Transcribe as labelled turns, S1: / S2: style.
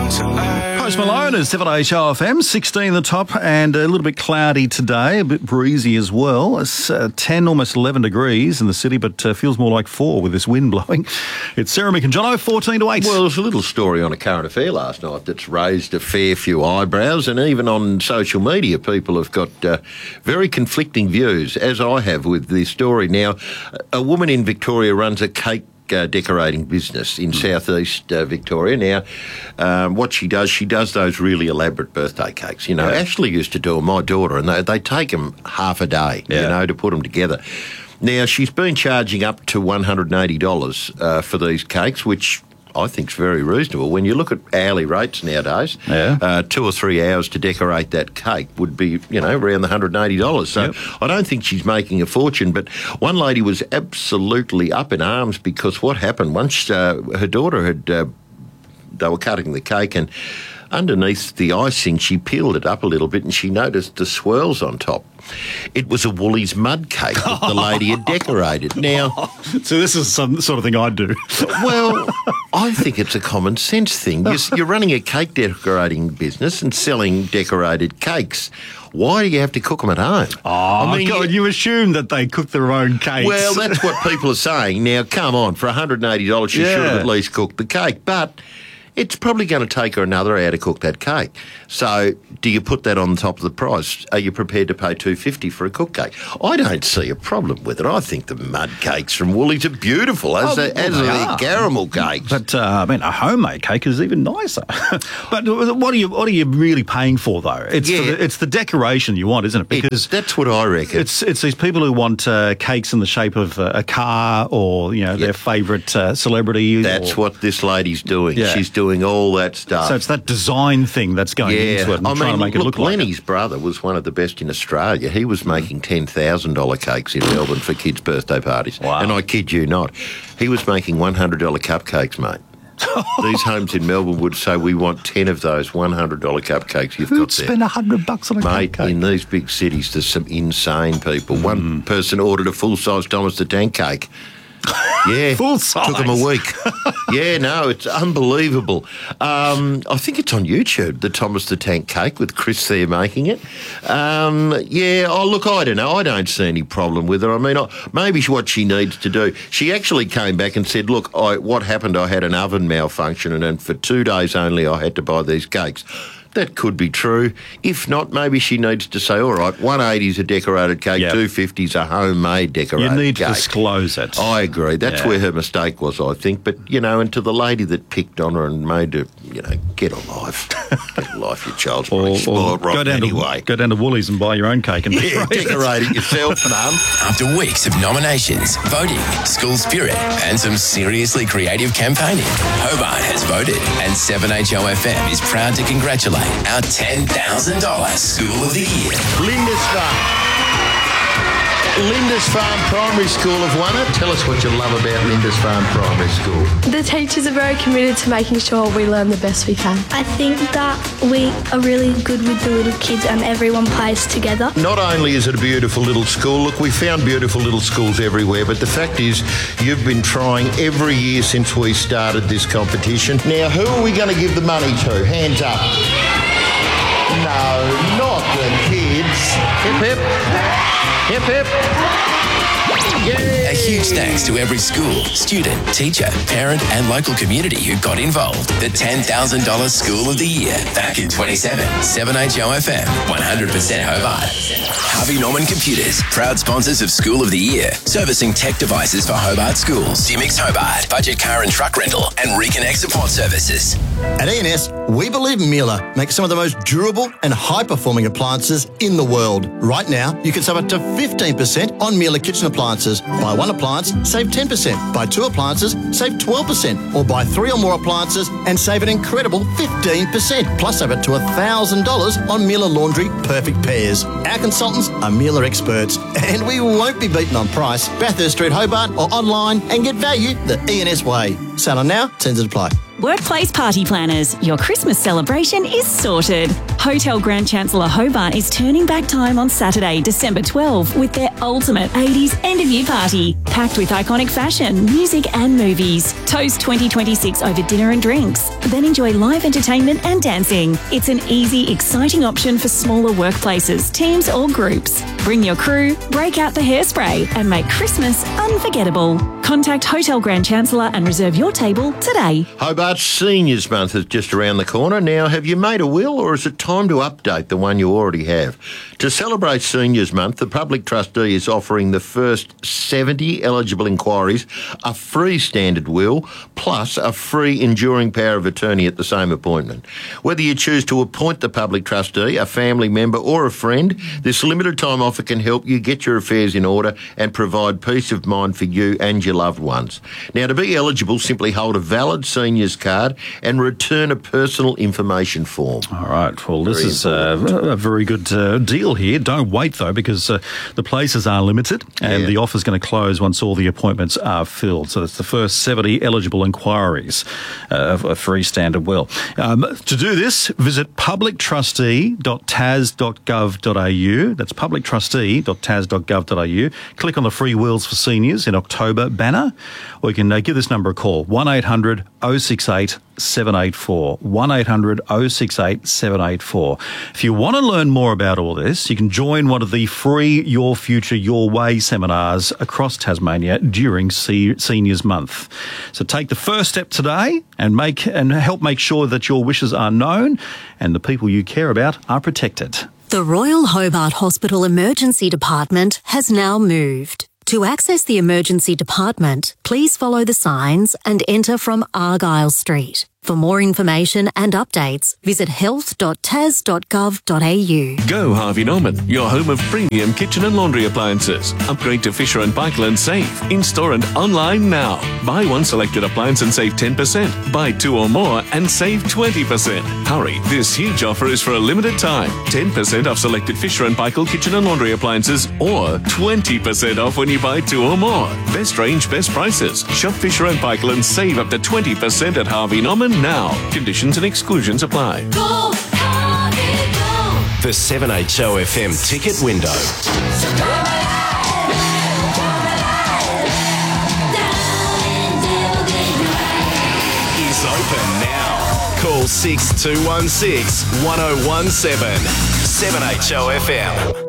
S1: Post Malone is 7HO FM, 16 the top, and a little bit cloudy today, a bit breezy as well. It's 10, almost 11 degrees in the city, but feels more like 4 with this wind blowing. It's Sarah Mick and Jono, 14 to 8.
S2: Well, there's a little story on a current affair last night that's raised a fair few eyebrows, and even on social media, people have got very conflicting views, as I have with this story. Now, a woman in Victoria runs a cake decorating business in southeast Victoria. Now, what she does those really elaborate birthday cakes. You know, Ashley used to do them, my daughter, and they take them half a day, you know, to put them together. Now, she's been charging up to $180 for these cakes, which I think is very reasonable. When you look at hourly rates nowadays, 2 or 3 hours to decorate that cake would be, you know, around the $180. So I don't think she's making a fortune. But one lady was absolutely up in arms because what happened once her daughter had, they were cutting the cake, and underneath the icing, she peeled it up a little bit and she noticed the swirls on top. It was a Woolies mud cake that the lady had decorated. Now,
S1: so this is some sort of thing I'd do.
S2: Well, I think it's a common sense thing. You're running a cake decorating business and selling decorated cakes. Why do you have to cook them at home?
S1: God, you assume that they cook their own cakes.
S2: Well, that's what people are saying. Now, come on, for $180, she should have at least cooked the cake. But it's probably going to take her another hour to cook that cake. So do you put that on the top of the price? Are you prepared to pay $2.50 for a cooked cake? I don't see a problem with it. I think the mud cakes from Woolies are beautiful, as are their caramel cakes.
S1: But, I mean, a homemade cake is even nicer. But what are you really paying for, though? It's the decoration you want, isn't it? Because
S2: that's what I reckon.
S1: It's these people who want cakes in the shape of a car or, you know, their favourite celebrity.
S2: That's what this lady's doing. She's doing all that stuff.
S1: So it's that design thing that's going into it and trying to make it look like
S2: Lenny's brother was one of the best in Australia. He was making $10,000 cakes in Melbourne for kids' birthday parties. Wow. And I kid you not, he was making $100 cupcakes, mate. These homes in Melbourne would say, we want 10 of those $100 cupcakes you've got there.
S1: Who'd spend $100 on a cupcake?
S2: In these big cities, there's some insane people. One person ordered a full-size Thomas the Tank cake. Yeah,
S1: full size.
S2: Took them a week. It's unbelievable. I think it's on YouTube, the Thomas the Tank cake with Chris there making it. Look, I don't know. I don't see any problem with her. I mean, maybe what she needs to do. She actually came back and said, look, what happened, I had an oven malfunction and for 2 days only I had to buy these cakes. That could be true. If not, maybe she needs to say, all right, $180 is a decorated cake, $250 is a homemade decorated cake.
S1: You need to disclose it.
S2: I agree. That's where her mistake was, I think. But, you know, and to the lady that picked on her and made her, you know, get a life. Get a life, your child's spoiled rotten anyway.
S1: Go down to Woolies and buy your own cake and
S2: decorate it yourself, Mum.
S3: After weeks of nominations, voting, school spirit, and some seriously creative campaigning, Hobart has voted, and 7HOFM is proud to congratulate our $10,000 School of the Year.
S2: Lindis Farm Primary School have won it. Tell us what you love about Lindis Farm Primary School.
S4: The teachers are very committed to making sure we learn the best we can.
S5: I think that we are really good with the little kids and everyone plays together.
S2: Not only is it a beautiful little school, look, we found beautiful little schools everywhere, but the fact is you've been trying every year since we started this competition. Now, who are we going to give the money to? Hands up. No, not the kids. Hip, hip. Hip, hip.
S3: A huge thanks to every school, student, teacher, parent and local community who got involved. The $10,000 School of the Year back in 27. 7HOFM, 100% Hobart. Harvey Norman Computers, proud sponsors of School of the Year, servicing tech devices for Hobart schools. Simix Hobart, budget car and truck rental and Reconnect support services.
S6: At ENS, we believe Miele makes some of the most durable and high-performing appliances in the world. Right now, you can save up to 15% on Miele kitchen appliances. Buy one appliance, save 10%. Buy two appliances, save 12%. Or buy 3 or more appliances and save an incredible 15%. Plus, save up to $1,000 on Miele Laundry Perfect Pairs. Our consultants are Miele experts, and we won't be beaten on price. Bathurst Street, Hobart, or online and get value the ENS way. Sound on now, terms apply.
S7: Workplace Party Planners, your Christmas celebration is sorted. Hotel Grand Chancellor Hobart is turning back time on Saturday, December 12 with their ultimate 80s end-of-year party, packed with iconic fashion, music and movies. Toast 2026 over dinner and drinks, then enjoy live entertainment and dancing. It's an easy, exciting option for smaller workplaces, teams or groups. Bring your crew, break out the hairspray and make Christmas unforgettable. Contact Hotel Grand Chancellor and reserve your table today.
S2: Hobart's Seniors Month is just around the corner. Now, have you made a will or is it time to update the one you already have? To celebrate Seniors Month, the Public Trustee is offering the first 70 eligible inquiries a free standard will plus a free enduring power of attorney at the same appointment. Whether you choose to appoint the Public Trustee, a family member or a friend, this limited time offer can help you get your affairs in order and provide peace of mind for you and your loved ones. Now, to be eligible, simply hold a valid seniors card and return a personal information form.
S1: All right. Well, this is a very good deal here. Don't wait, though, because the places are limited and the offer's going to close once all the appointments are filled. So it's the first 70 eligible inquiries of a free standard will. To do this, visit publictrustee.tas.gov.au. That's publictrustee.tas.gov.au. Click on the free wills for seniors in October banner, or you can give this number a call, 1800 068 784, 1800 068 784. If you want to learn more about all this, you can join one of the free Your Future, Your Way seminars across Tasmania during Seniors Month. So take the first step today and help make sure that your wishes are known and the people you care about are protected.
S8: The Royal Hobart Hospital Emergency Department has now moved. To access the emergency department, please follow the signs and enter from Argyle Street. For more information and updates, visit health.tas.gov.au.
S9: Go Harvey Norman, your home of premium kitchen and laundry appliances. Upgrade to Fisher & Paykel and save. In-store and online now. Buy one selected appliance and save 10%. Buy two or more and save 20%. Hurry, this huge offer is for a limited time. 10% off selected Fisher & Paykel kitchen and laundry appliances or 20% off when you buy two or more. Best range, best prices. Shop Fisher & Paykel and save up to 20% at Harvey Norman now. Conditions and exclusions apply.
S10: Go, Harvey, go.
S3: The 7HO FM ticket window. Is open now. Call 6216 1017. 7HO FM.